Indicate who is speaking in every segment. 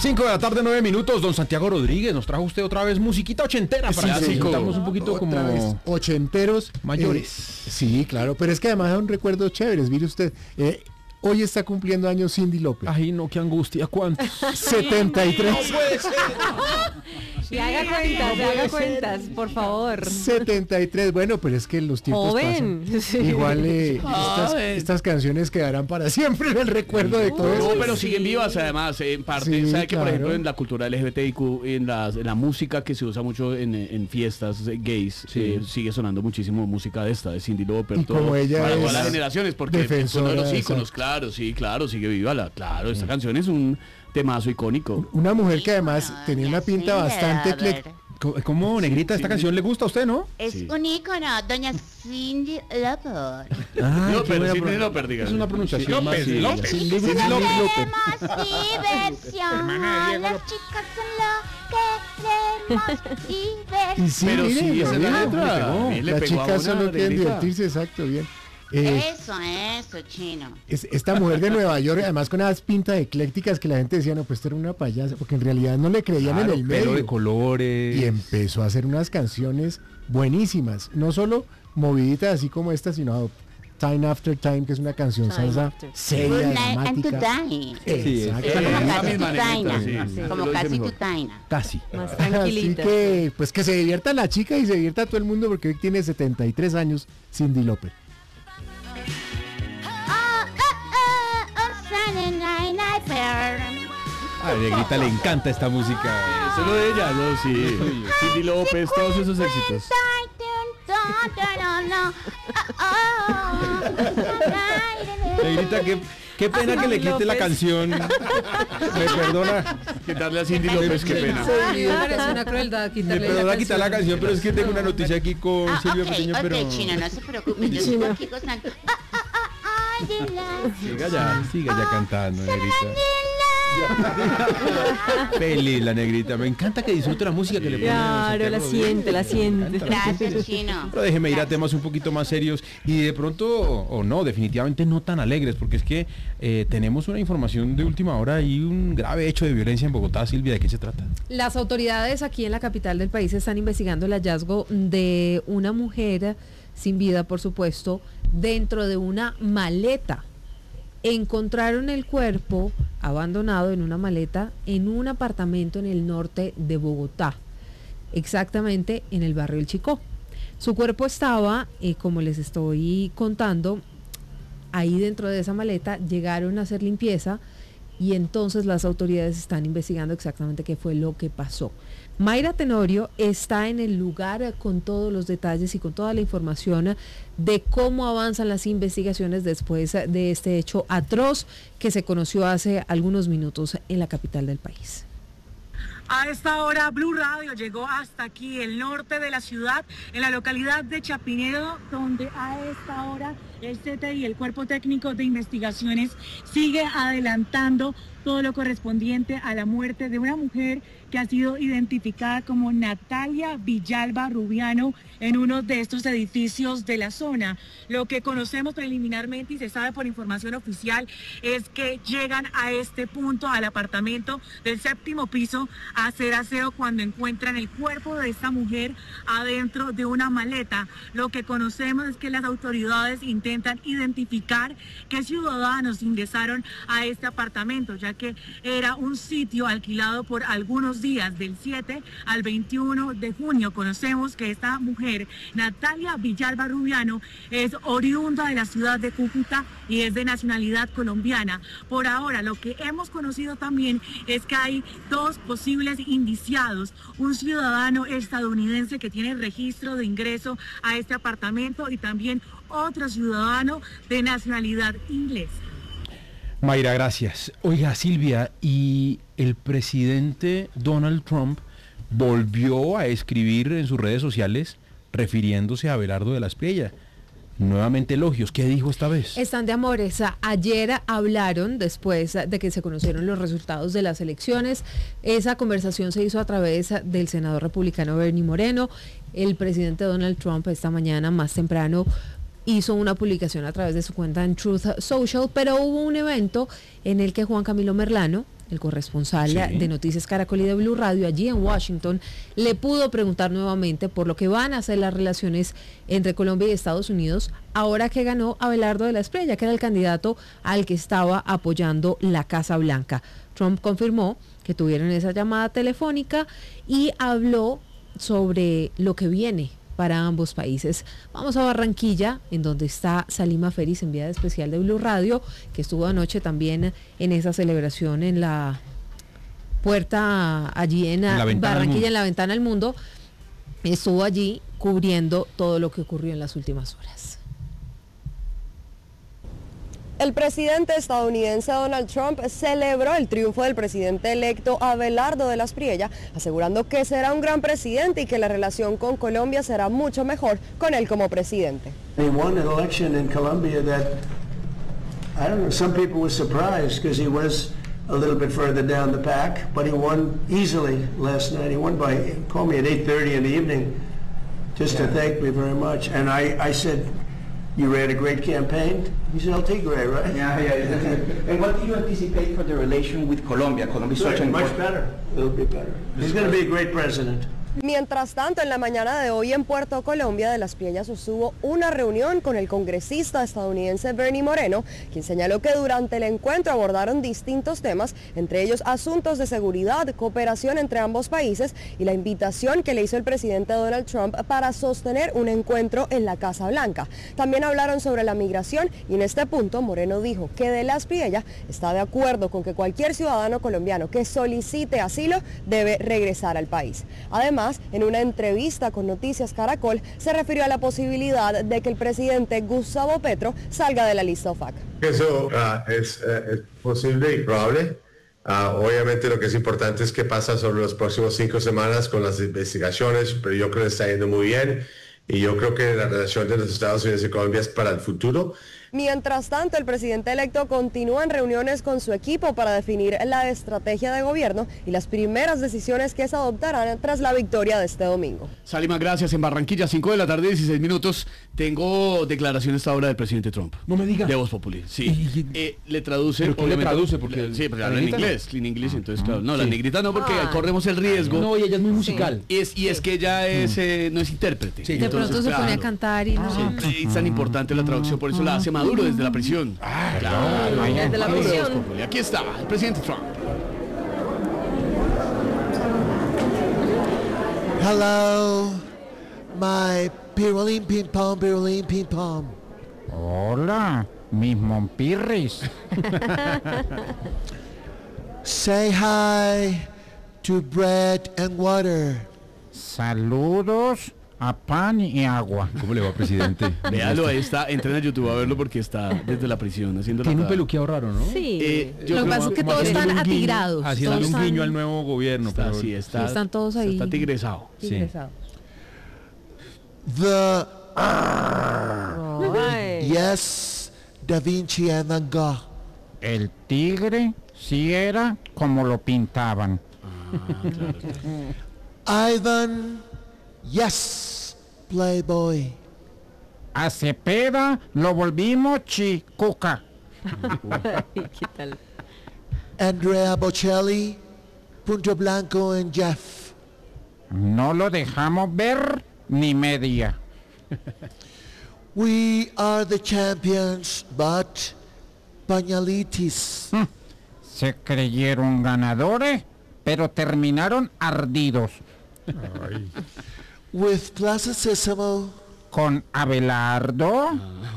Speaker 1: 5 de la tarde, 9 minutos. Don Santiago Rodríguez, nos trajo usted otra vez musiquita ochentera para disfrutarnos un poquito como
Speaker 2: ochenteros
Speaker 1: mayores.
Speaker 2: Sí, claro, pero es que además son recuerdos chéveres. Mire usted, hoy está cumpliendo años Cyndi Lauper.
Speaker 1: Ay, no, qué angustia, ¿cuántos?
Speaker 2: 73.
Speaker 1: No puede ser.
Speaker 3: Y haga cuentas, por favor.
Speaker 2: 73, bueno, pero es que los tiempos
Speaker 3: joven
Speaker 2: pasan.
Speaker 3: sí.
Speaker 2: Igual estas canciones quedarán para siempre en el recuerdo de todo eso.
Speaker 4: No, pero siguen vivas además, en parte.
Speaker 2: Sí,
Speaker 4: ¿Sabe que, por
Speaker 2: claro.
Speaker 4: ejemplo, en la cultura LGBTIQ, en la música que se usa mucho en fiestas gays, sigue sonando muchísimo música de esta, de Cyndi Lauper,
Speaker 2: Y
Speaker 4: todo,
Speaker 2: como ella
Speaker 4: para
Speaker 2: es
Speaker 4: todas las generaciones, porque fue uno de los
Speaker 2: defensora,
Speaker 4: íconos, claro, sigue viva. Claro, esta canción es un temazo icónico.
Speaker 2: Una mujer que además tenía una pinta bastante ecléctica.
Speaker 1: ¿Cómo, negrita? Esta canción le gusta a usd, ¿no?
Speaker 5: Es un ícono, doña Cyndi Lauper.
Speaker 4: Cyndi Lauper, diga.
Speaker 1: Es una pronunciación
Speaker 4: López,
Speaker 1: más
Speaker 4: López.
Speaker 1: Cyndi
Speaker 5: Si no
Speaker 1: Lauper.
Speaker 5: queremos diversión, las chicas son lo que queremos diversión.
Speaker 2: Y sí,
Speaker 4: Pero
Speaker 2: mire,
Speaker 4: sí, esa es la
Speaker 2: mire,
Speaker 4: letra.
Speaker 2: pegó.
Speaker 4: Le
Speaker 2: Las
Speaker 4: pegó a
Speaker 2: chicas
Speaker 4: una,
Speaker 2: solo quieren
Speaker 4: negrita.
Speaker 2: divertirse, exacto, bien.
Speaker 5: Eso, chino.
Speaker 2: Esta mujer de Nueva York, además con unas pintas eclécticas que la gente decía, no, pues esto era una payasa, porque en realidad no le creían en el
Speaker 1: Pelo
Speaker 2: medio.
Speaker 1: de colores.
Speaker 2: Y empezó a hacer unas canciones buenísimas, no solo moviditas así como esta, sino Time After Time, que es una canción
Speaker 3: Time
Speaker 2: salsa
Speaker 3: After.
Speaker 2: seria,
Speaker 5: Good night and to
Speaker 2: dramática.
Speaker 5: die.
Speaker 2: Exacto.
Speaker 5: Como
Speaker 4: esa
Speaker 5: casi
Speaker 4: misma
Speaker 5: tu
Speaker 4: negrita,
Speaker 5: taina.
Speaker 4: sí,
Speaker 5: Como
Speaker 4: lo dice
Speaker 5: casi tu
Speaker 4: mejor.
Speaker 5: taina.
Speaker 1: Casi.
Speaker 3: Más
Speaker 2: Así
Speaker 3: tranquilita.
Speaker 2: que, pues que se divierta la chica y se divierta todo el mundo, porque hoy tiene 73 años Cyndi Lauper.
Speaker 5: Sunday night, night fair.
Speaker 1: A la negrita le encanta esta música.
Speaker 4: Eso es lo de ella, ¿no? Sí. Cyndi López, todos esos éxitos.
Speaker 1: Negrita, qué pena que le quite la canción. Me perdona.
Speaker 4: Quitarle a Cyndi López, qué pena.
Speaker 6: Me parece una crueldad
Speaker 1: Me
Speaker 6: quitarle
Speaker 1: perdona quitar la canción, pero es que tengo una noticia aquí con Silvia Patiño, pero...
Speaker 5: Ok, chino, no se preocupe. Yo sigo aquí gozando.
Speaker 1: Siga ya cantando, negrita. Feliz la negrita, me encanta que disfrute la música que le pone.
Speaker 3: Claro, la siente.
Speaker 5: Gracias, chino.
Speaker 1: Pero déjeme ir a temas un poquito más serios y de pronto, o no, definitivamente no tan alegres, porque es que tenemos una información de última hora y un grave hecho de violencia en Bogotá. Silvia, ¿de qué se trata?
Speaker 6: Las autoridades aquí en la capital del país están investigando el hallazgo de una mujer sin vida, por supuesto, dentro de una maleta. Encontraron el cuerpo abandonado en una maleta en un apartamento en el norte de Bogotá, exactamente en el barrio El Chicó. Su cuerpo estaba, como les estoy contando, ahí dentro de esa maleta. Llegaron a hacer limpieza y entonces las autoridades están investigando exactamente qué fue lo que pasó. Mayra Tenorio está en el lugar con todos los detalles y con toda la información de cómo avanzan las investigaciones después de este hecho atroz que se conoció hace algunos minutos en la capital del país.
Speaker 7: A esta hora Blue Radio llegó hasta aquí, el norte de la ciudad, en la localidad de Chapinero, donde a esta hora el CTI, el Cuerpo Técnico de Investigaciones, sigue adelantando todo lo correspondiente a la muerte de una mujer que ha sido identificada como Natalia Villalba Rubiano en uno de estos edificios de la zona. Lo que conocemos preliminarmente y se sabe por información oficial es que llegan a este punto, al apartamento del 7º piso, a hacer aseo cuando encuentran el cuerpo de esta mujer adentro de una maleta. Lo que conocemos es que las autoridades intentan identificar qué ciudadanos ingresaron a este apartamento, ya que era un sitio alquilado por algunos días, del 7 al 21 de junio. Conocemos que esta mujer, Natalia Villalba Rubiano, es oriunda de la ciudad de Cúcuta y es de nacionalidad colombiana. Por ahora, lo que hemos conocido también es que hay dos posibles indiciados, un ciudadano estadounidense que tiene registro de ingreso a este apartamento y también otro ciudadano de nacionalidad inglesa.
Speaker 1: Mayra, gracias. Oiga, Silvia, y el presidente Donald Trump volvió a escribir en sus redes sociales refiriéndose a Abelardo de la Espriella. Nuevamente elogios. ¿Qué dijo esta vez?
Speaker 6: Están de amores. Ayer hablaron, después de que se conocieron los resultados de las elecciones. Esa conversación se hizo a través del senador republicano Bernie Moreno. El presidente Donald Trump esta mañana más temprano hizo una publicación a través de su cuenta en Truth Social, pero hubo un evento en el que Juan Camilo Merlano, el corresponsal de Noticias Caracol y de Blue Radio allí en Washington, le pudo preguntar nuevamente por lo que van a ser las relaciones entre Colombia y Estados Unidos ahora que ganó Abelardo de la Espriella, que era el candidato al que estaba apoyando la Casa Blanca. Trump confirmó que tuvieron esa llamada telefónica y habló sobre lo que viene para ambos países. Vamos a Barranquilla, en donde está Salima Feris, enviada especial de Blue Radio, que estuvo anoche también en esa celebración en la puerta allí en Barranquilla, en la Ventana al Mundo. Estuvo allí cubriendo todo lo que ocurrió en las últimas horas.
Speaker 8: El presidente estadounidense Donald Trump celebró el triunfo del presidente electo Abelardo de la Espriella, asegurando que será un gran presidente y que la relación con Colombia será mucho mejor con él como presidente.
Speaker 9: He won an election in Colombia that, I don't know, some people were surprised because he was a little bit further down the pack, but he won easily last night. He won by, he called me at 8:30 in the evening just to thank me very much. And I said, you ran a great campaign. He said, El Tigre, right?
Speaker 10: Yeah. And what do you anticipate for the relation with Colombia? Colombia is such an
Speaker 9: much better. It'll be better. He's going to be a great president.
Speaker 8: Mientras tanto, en la mañana de hoy en Puerto Colombia, de la Espriella sostuvo una reunión con el congresista estadounidense Bernie Moreno, quien señaló que durante el encuentro abordaron distintos temas, entre ellos asuntos de seguridad, cooperación entre ambos países y la invitación que le hizo el presidente Donald Trump para sostener un encuentro en la Casa Blanca. También hablaron sobre la migración y en este punto Moreno dijo que de la Espriella está de acuerdo con que cualquier ciudadano colombiano que solicite asilo debe regresar al país. Además, en una entrevista con Noticias Caracol, se refirió a la posibilidad de que el presidente Gustavo Petro salga de la lista OFAC.
Speaker 11: Eso es posible y probable. Obviamente lo que es importante es qué pasa sobre los próximos 5 semanas con las investigaciones, pero yo creo que está yendo muy bien y yo creo que la relación de los Estados Unidos y Colombia es para el futuro.
Speaker 8: Mientras tanto, el presidente electo continúa en reuniones con su equipo para definir la estrategia de gobierno y las primeras decisiones que se adoptarán tras la victoria de este domingo.
Speaker 4: Salima, gracias. En Barranquilla, 5 de la tarde, 16 minutos. Tengo declaración esta hora del presidente Trump.
Speaker 1: No me diga.
Speaker 4: De Voz Populi, sí. Le traduce.
Speaker 1: ¿Pero qué le traduce? Porque
Speaker 4: sí, pero habla en inglés. En inglés, entonces, claro. No, la negrita no, porque corremos el riesgo.
Speaker 1: No, y ella es muy musical.
Speaker 4: Y es que ella es, no es intérprete.
Speaker 6: Sí. De pronto se pone a cantar y no.
Speaker 4: Siempre es tan importante la traducción, por eso la hace Maduro desde la prisión.
Speaker 6: Claro. Desde la prisión.
Speaker 4: Aquí está, el presidente Trump.
Speaker 12: Hello, my pirulín ping pong, pirulín ping pong.
Speaker 13: Hola, mis monpirris.
Speaker 12: Say hi to bread and water.
Speaker 13: Saludos a pan y agua.
Speaker 1: ¿Cómo le va, presidente?
Speaker 4: Véalo, ahí está, entren a YouTube a verlo porque está desde la prisión haciendo.
Speaker 1: Tiene un peluqueado raro, ¿no?
Speaker 6: Sí. Lo que pasa es que todos están atigrados.
Speaker 1: Haciendo un guiño al nuevo gobierno.
Speaker 4: Está,
Speaker 1: pero
Speaker 4: sí,
Speaker 6: están todos ahí.
Speaker 4: Está tigresado.
Speaker 1: Sí.
Speaker 12: Yes, Da Vinci and Van Gogh.
Speaker 13: El tigre sí era como lo pintaban.
Speaker 12: Ivan, yes, Playboy.
Speaker 13: A Cepeda lo volvimos chicuca.
Speaker 6: ¿Qué tal?
Speaker 12: Andrea Bocelli, Punto Blanco and Jeff.
Speaker 13: No lo dejamos ver ni media.
Speaker 12: We are the champions, but pañalitis.
Speaker 13: Se creyeron ganadores, pero terminaron ardidos.
Speaker 1: Ay.
Speaker 12: With Plaza Sésamo.
Speaker 13: Con Abelardo.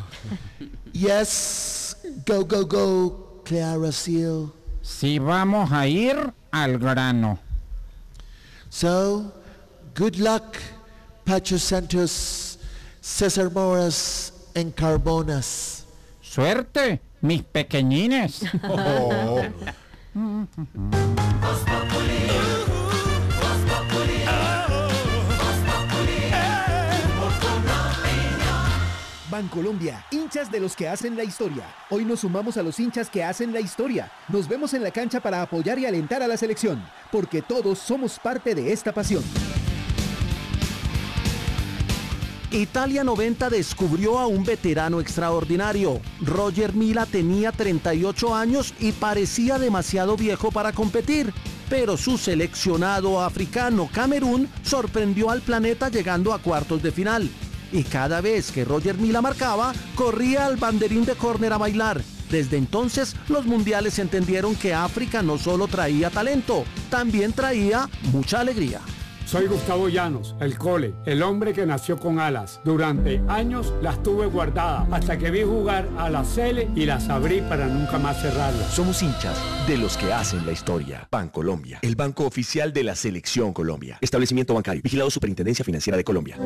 Speaker 12: Yes, go, go, go, Clara Seal.
Speaker 13: Sí, vamos a ir al grano.
Speaker 12: So, good luck, Pacho Santos, César Moras, and Carbonas.
Speaker 13: Suerte, mis pequeñines.
Speaker 12: Oh.
Speaker 14: Bancolombia, hinchas de los que hacen la historia. Hoy nos sumamos a los hinchas que hacen la historia. Nos vemos en la cancha para apoyar y alentar a la selección, porque todos somos parte de esta pasión.
Speaker 15: Italia 90 descubrió a un veterano extraordinario. Roger Mila tenía 38 años y parecía demasiado viejo para competir, pero su seleccionado africano Camerún sorprendió al planeta llegando a cuartos de final. Y cada vez que Roger Mila marcaba, corría al banderín de córner a bailar. Desde entonces, los mundiales entendieron que África no solo traía talento, también traía mucha alegría.
Speaker 16: Soy Gustavo Llanos, el Cole, el hombre que nació con alas. Durante años las tuve guardadas hasta que vi jugar a la Sele y las abrí para nunca más cerrarlas.
Speaker 17: Somos hinchas de los que hacen la historia. Bancolombia, el banco oficial de la Selección Colombia. Establecimiento bancario, vigilado Superintendencia Financiera de Colombia.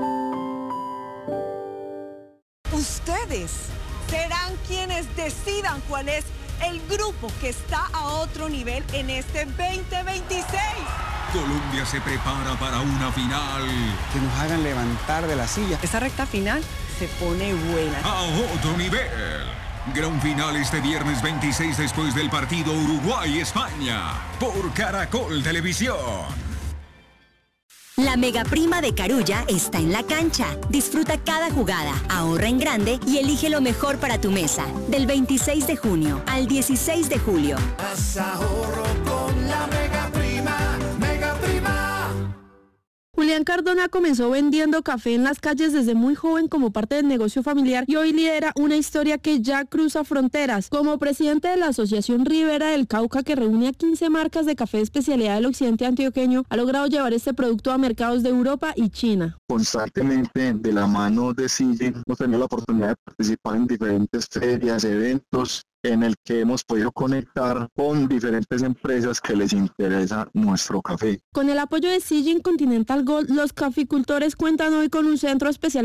Speaker 18: Ustedes serán quienes decidan cuál es el grupo que está a otro nivel en este 2026.
Speaker 19: Colombia se prepara para una final.
Speaker 20: Que nos hagan levantar de la silla.
Speaker 18: Esa recta final se pone buena.
Speaker 19: A otro nivel. Gran final este viernes 26 después del partido Uruguay-España. Por Caracol Televisión.
Speaker 21: La mega prima de Carulla está en la cancha. Disfruta cada jugada, ahorra en grande y elige lo mejor para tu mesa. Del 26 de junio al 16 de julio.
Speaker 22: Haz ahorro con la mega prima, mega prima.
Speaker 23: Julián Cardona comenzó vendiendo café en las calles desde muy joven como parte del negocio familiar y hoy lidera una historia que ya cruza fronteras. Como presidente de la Asociación Ribera del Cauca, que reúne a 15 marcas de café de especialidad del occidente antioqueño, ha logrado llevar este producto a mercados de Europa y China.
Speaker 24: Constantemente de la mano de Sijin hemos tenido la oportunidad de participar en diferentes ferias, eventos, en el que hemos podido conectar con diferentes empresas que les interesa nuestro café.
Speaker 23: Con el apoyo de Sijin Continental Gold, los caficultores cuentan hoy con un centro especial